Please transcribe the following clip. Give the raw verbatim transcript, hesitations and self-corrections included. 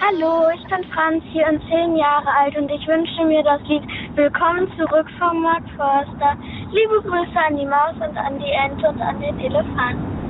Hallo, ich bin Franzi und zehn Jahre alt und ich wünsche mir das Lied Willkommen zurück von Mark Forster. Liebe Grüße an die Maus und an die Ente und an den Elefanten.